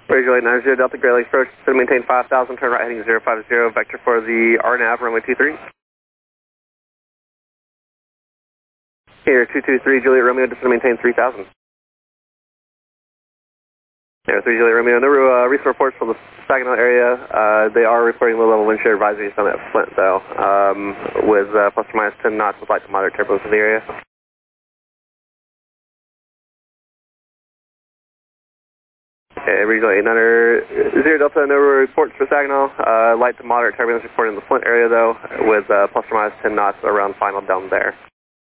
Regional 890 Delta Great Lakes approach, to maintain 5,000, turn right heading 050, vector for the RNAV, runway 23. Here, 223 Juliet Romeo, just to maintain 3,000. Air 3 Juliet Romeo, no recent reports from the Saginaw area. They are reporting low-level wind shear advisories on that Flint, though, with plus or minus 10 knots with light to moderate turbulence in the area. Okay, Regional 890 Zero Delta, no reports for Saginaw. Light to moderate turbulence reported in the Flint area, though, with plus or minus 10 knots around final down there.